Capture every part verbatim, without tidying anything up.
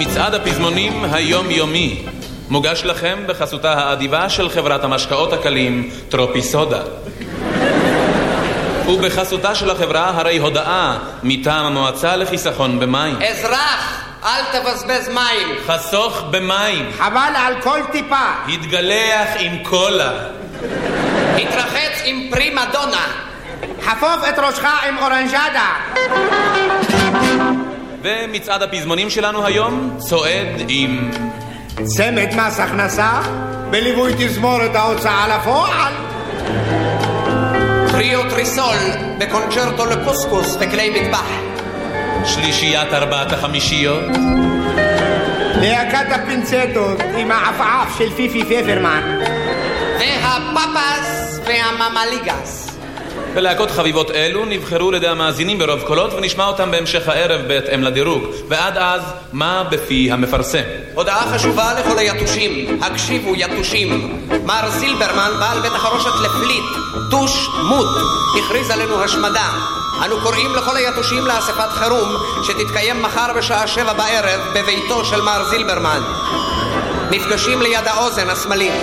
מצעד הפזמונים היומיומי מוגש לכם בחסותה האדיבה של חברת המשקאות הקלים טרופיסודה. ובחסותה של החברה הרי הודעה מטעם המועצה לחיסכון במים. אזרח, אל תבזבז מים. חסוך במים. חבל על כל טיפה. התגלח עם קולה. התרחץ עם פרימה דונה. חפוף את ראשך עם אורנג'דה. ומצעד הפזמונים שלנו היום צועד עם צמד מס הכנסה בליווי תזמורת ההוצאה לפועל. טריו טריסול בקונצ'רטו לקוסקוס וכלי מטבח. שלישיית ארבעת החמישיות. להקת הפינצטות עם העפעף של פיפי פפרמן. והפפס והממליגס. ולהקות חביבות אלו נבחרו לידי המאזינים ברוב קולות, ונשמע אותם בהמשך הערב בהתאם לדירוג. ועד אז, מה בפי המפרסם? הודעה חשובה לכל היתושים. הקשיבו יתושים. מר זילברמן, בעל בית החרושת לפליט, טוש מוט, הכריז עלינו השמדה. אנו קוראים לכל היתושים לאספת חירום שתתקיים מחר בשעה שבע בערב בביתו של מר זילברמן. נפגשים ליד האוזן השמאלית.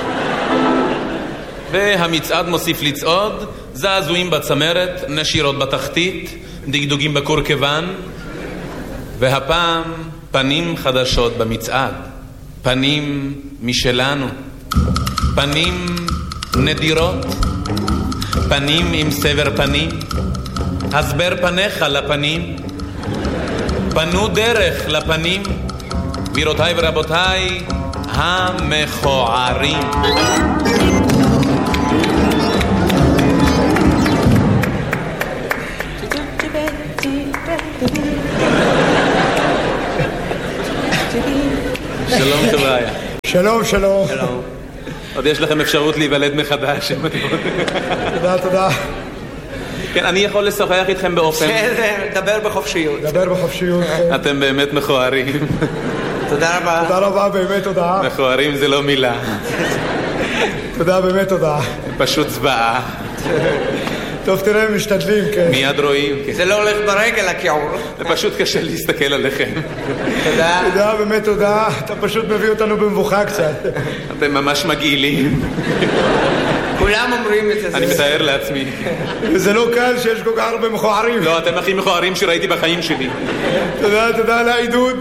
והמצעד מוסיף לצעוד, זעזועים בצמרת, נשירות בתחתית, דגדוגים בקורקבן, והפעם פנים חדשות במצעד. פנים משלנו, פנים נדירות, פנים עם סבר פנים, הסבר פניך לפנים, פנו דרך לפנים, גבירותיי ורבותיי, המכוערים. שלום חבר'ה. שלום, שלום. עוד יש לכם אפשרות להיוולד מחדש. תודה, תודה. כן, אני יכול לשוחח איתכם באופן... בסדר, דבר בחופשיות. דבר בחופשיות. אתם באמת מכוערים. תודה רבה. תודה רבה, באמת תודה. מכוערים זה לא מילה. תודה, באמת תודה. פשוט צבעה. טוב, תראה, משתדלים, כן. מיד רואים. זה לא הולך ברגל, הכיעור. זה פשוט קשה להסתכל עליכם. תודה. תודה, באמת תודה. אתה פשוט מביא אותנו במבוכה קצת. אתם ממש מגעילים. כולם אומרים את זה. אני מתאר לעצמי. וזה לא קל שיש כל כך הרבה מכוערים. לא, אתם הכי מכוערים שראיתי בחיים שלי. תודה, תודה על העידוד.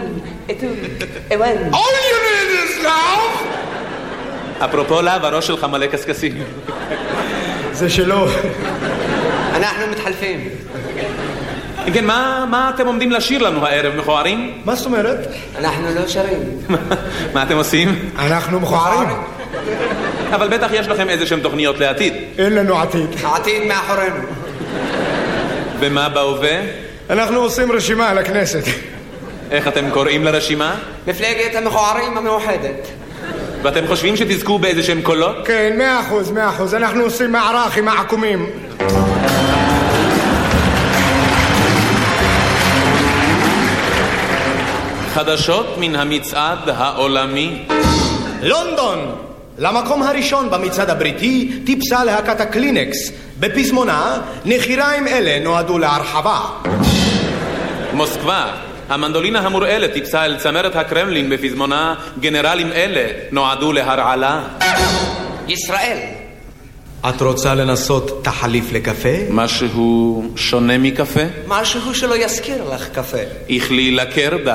All you need is love. אפרופו לב, הראש שלך מלא קסקסים. זה שלא. אנחנו מתחלפים. כן, מה, מה אתם עומדים לשיר לנו הערב, מכוערים? מה זאת אומרת? אנחנו לא שרים. מה אתם עושים? אנחנו מכוערים. אבל בטח יש לכם איזה שהם תוכניות לעתיד. אין לנו עתיד. העתיד מאחורינו. ומה בהווה? אנחנו עושים רשימה על הכנסת. איך אתם קוראים לרשימה? מפלגת המכוערים המאוחדת. ואתם חושבים שתזכו באיזה שהם קולות? כן, מאה אחוז, מאה אחוז. אנחנו עושים מערך עם העקומים. חדשות מן המצעד העולמי. לונדון, למקום הראשון במצעד הבריטי טיפסה להקת הקלינקס. בפזמונה, נחיריים אלה נועדו להרחבה. מוסקבה, המנדולינה המורעלת טיפסה אל צמרת הקרמלין בפזמונה, גנרלים אלה נועדו להרעלה. ישראל, את רוצה לנסות תחליף לקפה? משהו שונה מקפה? משהו שלא יזכיר לך קפה. איכלי לקרדה.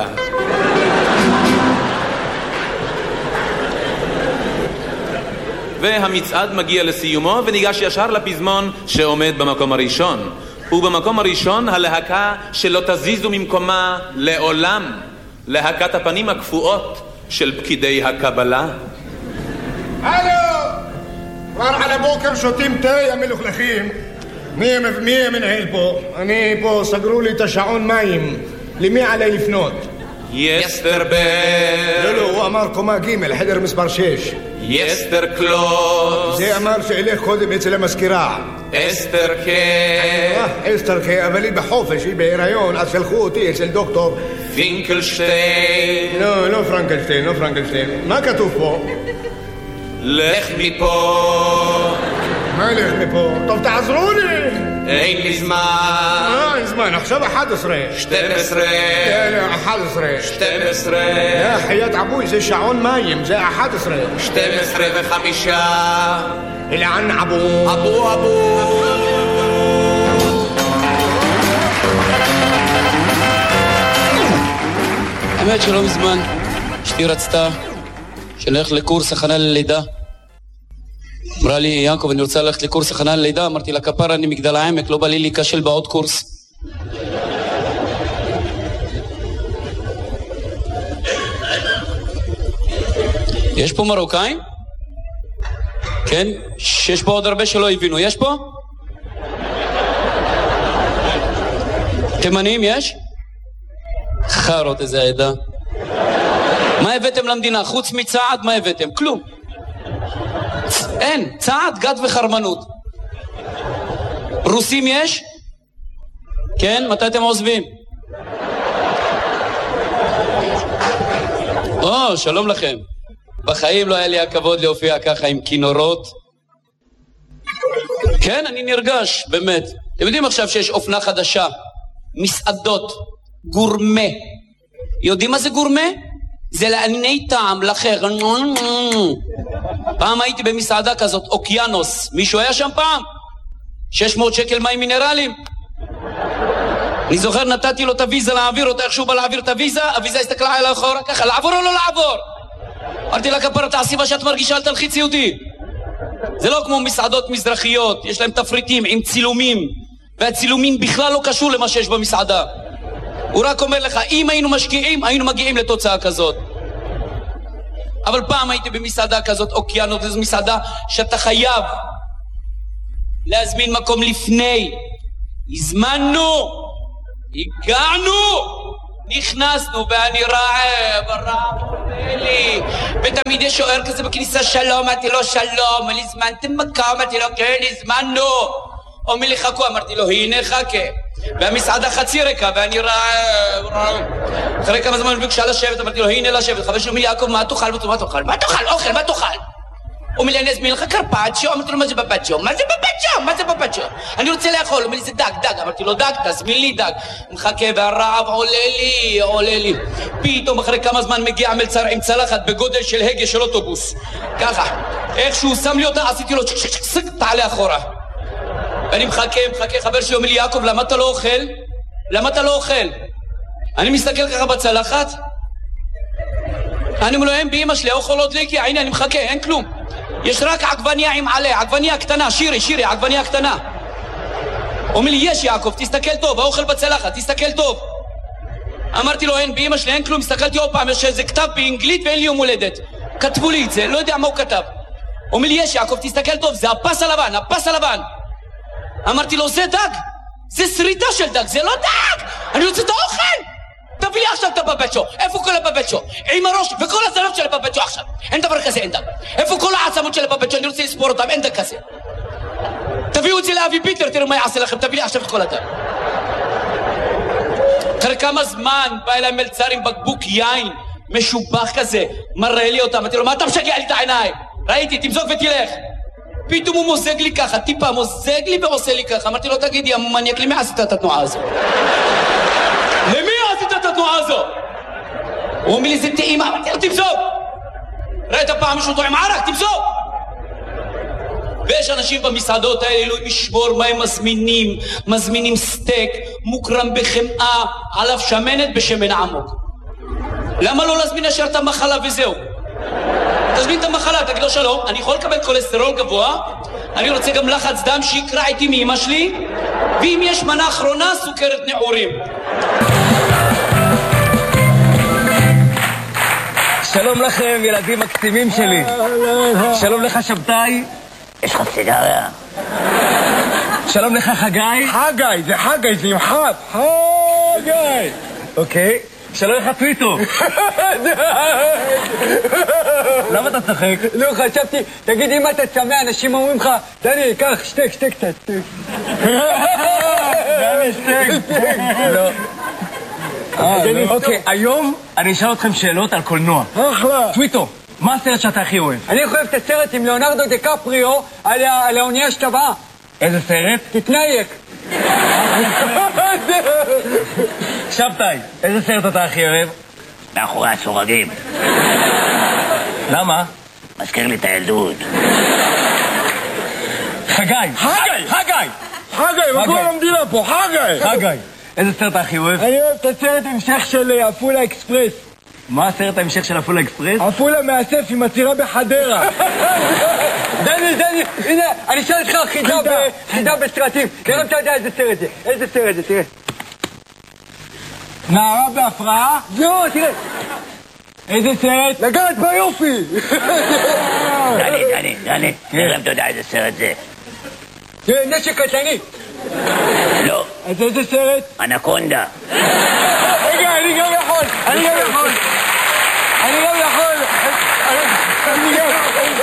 והמצעד מגיע לסיומו וניגש ישר לפזמון שעומד במקום הראשון. ובמקום הראשון הלהקה שלא תזיזו ממקומה לעולם, להקת הפנים הקפואות של פקידי הקבלה. הלו! כבר על הבוקר שותים תה, המלוכלכים. מי, מי המנהל פה? אני פה, סגרו לי את השעון מים. למי עלי לפנות? יסטרבר. לא, לא, הוא אמר קומה ג', חדר מספר שש. יסטר קלוס. זה אמר שאלך קודם אצל המזכירה. אסתר קה. אה, אסתר קה, אבל היא בחופש, היא בהיריון, אז שלחו אותי אצל דוקטור פינקלשטיין. לא, לא פרנקלשטיין, לא פרנקלשטיין. מה כתוב פה? לך מפה. מה לך מפה? טוב, תעזרו לי. אין לי זמן. אה, אין זמן, עכשיו אחת עשרה. שתים עשרה. אחת עשרה. שתים עשרה. יא חיית אבוי, זה שעון מים, זה אחת עשרה. שתים עשרה וחמישה. אלען אבו. אבו אבו. האמת שלא מזמן אשתי רצתה שנלך לקורס הכנה ללידה. אמרה לי, יעקב, אני רוצה ללכת לקורס הכנה ללידה. אמרתי לה, כפרה, אני מגדל העמק, לא בא לי להיכשל בעוד קורס. יש פה מרוקאים? כן? שיש פה עוד הרבה שלא הבינו. יש פה? תימנים יש? חרות איזה עדה. מה הבאתם למדינה? חוץ מצעד, מה הבאתם? כלום. אין, צעד, גד וחרמנות. רוסים יש? כן, מתי אתם עוזבים? או, שלום לכם. בחיים לא היה לי הכבוד להופיע ככה עם כינורות. כן, אני נרגש, באמת. אתם יודעים עכשיו שיש אופנה חדשה, מסעדות, גורמה. יודעים מה זה גורמה? זה לענייני טעם, לחר. פעם הייתי במסעדה כזאת, אוקיינוס. מישהו היה שם פעם? שש מאות שקל מים מינרלים. אני זוכר, נתתי לו את הוויזה להעביר אותה, איך שהוא בא להעביר את הוויזה, הוויזה הסתכלה עליי אחורה ככה, לעבור או לא לעבור? אמרתי לה, כפרה, תעשי מה שאת מרגישה, אל תלחיצי אותי. זה לא כמו מסעדות מזרחיות, יש להם תפריטים עם צילומים, והצילומים בכלל לא קשור למה שיש במסעדה. הוא רק אומר לך, אם היינו משקיעים, היינו מגיעים לתוצאה כזאת. אבל פעם הייתי במסעדה כזאת, אוקיינוס, זו מסעדה שאתה חייב להזמין מקום לפני. הזמנו, הגענו, נכנסנו, ואני רעב, הרעב עולה לי, ותמיד יש שוער כזה בכניסה, שלום, אמרתי לו שלום, אני הזמנתם מקום, אמרתי לו כן, הזמנו. אומר לי חכו, אמרתי לו הנה חכה, והמסעדה חצי ריקה, ואני רעב, רעב. אחרי כמה זמן ביקשה לשבת, אמרתי לו הנה לשבת. חבר שלי אומר לי, יעקב, מה תאכל? מה תאכל? מה תאכל? אוכל, מה תאכל? אומר לי, אני אזמין לך קרפצ'ו. אמרתי לו, מה זה פפצ'ו? מה זה פפצ'ו? מה זה פפצ'ו? אני רוצה לאכול. אומר לי, זה דג, דג. אמרתי לו, דג, תזמין לי דג. מחכה, והרעב עולה לי, עולה לי. פתאום אחרי כמה זמן מגיע מלצר עם צלחת בגודל של הגה של אוטובוס. ככה. איך שהוא שם לי אותה, עשיתי לו צ'ק, תעלה אחורה. אני מחכה, מחכה, חבר שלי אומר לי, יעקב, למה אתה לא אוכל? למה אתה לא אוכל? אני מסתכל ככה בצלחת, אני אומר לו, הם באמא שלי, האוכל עוד לי, כי הנה אני מחכה, אין כלום. יש רק עגבניה עם עלה, עגבניה קטנה, שירי, שירי, עגבניה קטנה. אומר לי, יש יעקב, תסתכל טוב, האוכל בצלחת, תסתכל טוב. אמרתי לו, אין באמא שלי, אין כלום, הסתכלתי עוד פעם, יש איזה כתב באנגלית ואין לי יום הולדת. כתבו לי את זה, לא יודע מה הוא כתב. אומר לי, יש יעקב, תסתכל טוב, זה הפס הלבן, הפס הלבן. אמרתי לו, זה דג, זה שריטה של דג, זה לא דג, אני רוצה את האוכל. תביא לי עכשיו את הפפצ'ו, איפה כל הפפצ'ו? עם הראש וכל הזנב של הפפצ'ו עכשיו. אין דבר כזה, אין דג. איפה כל העצמות של הפפצ'ו? אני רוצה לספור אותם, אין דג כזה. תביאו את זה לאבי פיטר, תראו מה יעשה לכם, תביא לי עכשיו את כל הדג. אחרי כמה זמן בא אליי מלצר עם בקבוק יין משובח כזה, מראה לי אותם, אמרתי לו, מה אתה משגע לי את העיניים? ראיתי, תמזוג ותלך. פתאום הוא מוזג לי ככה, טיפה מוזג לי ועושה לי ככה. אמרתי לו, תגידי, המניאק, למי עשית את התנועה הזו? למי עשית את התנועה הזו? הוא אומר לי, זה טעימה. אמרתי לו, תמזוג. ראית פעם מישהו טועם ערק, תמזוג. ויש אנשים במסעדות האלה, אלוהים ישמור מה הם מזמינים. מזמינים סטייק, מוקרם בחמאה, עליו שמנת בשמן עמוק. למה לא להזמין ישר את המחלה וזהו? תזמין את המחלה, תגיד לו שלום, אני יכול לקבל כולסטרול גבוה, אני רוצה גם לחץ דם שיקרע איתי מאמא שלי, ואם יש מנה אחרונה, סוכרת נעורים. שלום לכם, ילדים מקסימים שלי. שלום לך שבתאי. יש לך סיגריה? שלום לך חגי. חגי, זה חגי, זה יוחד. חגי. אוקיי. שלום לך טוויטו. למה אתה צחק? לא, חשבתי, תגיד, אם אתה צמא, אנשים אומרים לך, דני, קח, שתק, שתק, שתק. דני, שתק. לא. אוקיי, היום אני אשאל אתכם שאלות על קולנוע. אחלה. טוויטו, מה הסרט שאתה הכי אוהב? אני אוהב את הסרט עם ליאונרדו דיקפריו על האונייה שטבעה. איזה סרט? תתנייק. שבתאי, איזה סרט אתה הכי אוהב? מאחורי הסורגים. למה? מזכיר לי את הילדות. חגי! חגי! חגי! חגי, מה כל המדינה פה? חגי! חגי! איזה סרט אתה הכי אוהב? אני אוהב את הסרט המשך של עפולה אקספרס. מה הסרט ההמשך של עפולה אקספרס? עפולה מאסף עם עצירה בחדרה. דני, דני, הנה, אני אשאל אותך חידה בסרטים. נראה אם אתה יודע איזה סרט זה. איזה סרט זה, תראה. נערה בהפרעה? זהו, תראה. איזה סרט? לגעת ביופי! דני, דני, דני, נראה אם אתה יודע איזה סרט זה. זה נשק קטלני. לא. אז איזה סרט? אנקונדה. רגע, אני גם יכול! אני גם יכול! אני גם יכול! אני גם...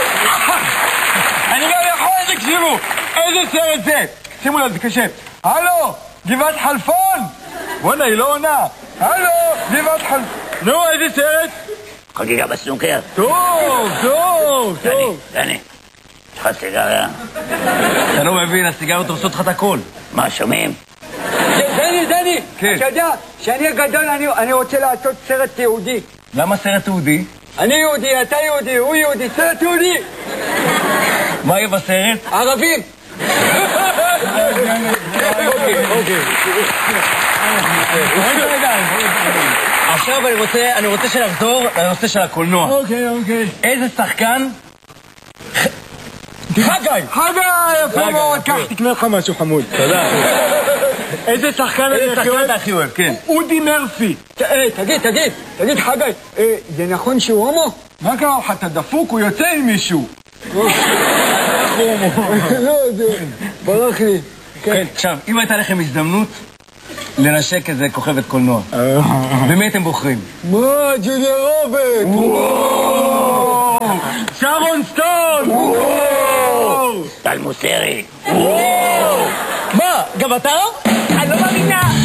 אני גם יכול, תקשיבו! איזה סרט זה? שימו לב, זה קשה. הלו, גבעת חלפון! בוא'נה, היא לא עונה. הלו, גבעת חלפון. נו, איזה סרט? חגיגה בסנוקר. טוב, טוב, טוב. דני, דני, יש לך סיגריה? אתה לא מבין, הסיגריות עושות לך את הכל. מה, שומעים? דני, דני, כן. אתה יודע שאני הגדול, אני רוצה לעשות סרט יהודי. למה סרט יהודי? אני יהודי, אתה יהודי, הוא יהודי, סרט יהודי. מה יהיה בסרט? ערבים. אוקיי, אוקיי. עכשיו אני רוצה, אני רוצה שנחזור לנושא של הקולנוע. אוקיי, אוקיי. איזה שחקן? חגי! חגי, יפה מאוד, קח, תקנה לך משהו חמוד. תודה. איזה שחקן איזה אני הכי שחקן אוהב? אתה הכי אוהב, כן. אודי מרפי. תגיד, תגיד, תגיד חגי, זה נכון שהוא הומו? מה קרה לך, אתה דפוק, הוא יוצא עם מישהו. לא, זה ברח לי. כן, עכשיו, אם הייתה לכם הזדמנות לנשק איזה כוכבת קולנוע, במי אתם בוחרים? מה, ג'וליה רוברט? שרון סטון! טל מוסרי. מה, גם אתה? אני לא מאמינה!